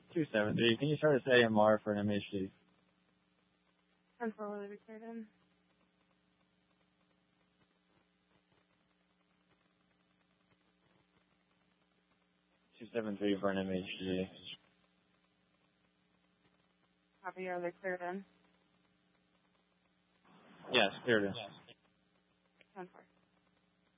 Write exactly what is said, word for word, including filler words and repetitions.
two seven three. Can you start us A M R for an M H D? ten four, will they be cleared in? two seven three for an M H D. Copy, are they cleared in? Yes, cleared in. ten four.